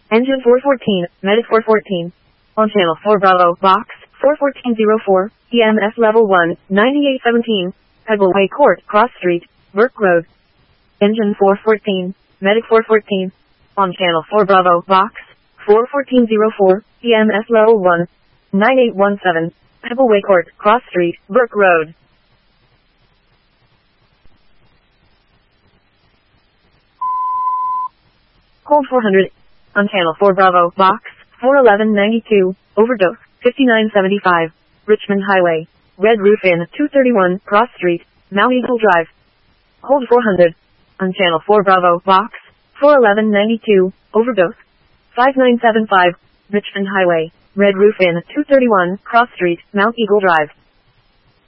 Engine 414, Medic 414. On channel 4 Bravo, box 41404, EMS level 1, 9817, Pebbleway Court, Cross Street, Burke Road. Engine 414, Medic 414. On channel 4 Bravo, box 41404, EMS level 1, 9817, Pebbleway Court, Cross Street, Burke Road. Hold 400. On channel 4 Bravo, box 41192, overdose 5975, Richmond Highway, Red Roof Inn 231, Cross Street, Mount Eagle Drive. Hold 400. On channel 4 Bravo, box 41192, overdose 5975, Richmond Highway, Red Roof Inn 231, Cross Street, Mount Eagle Drive.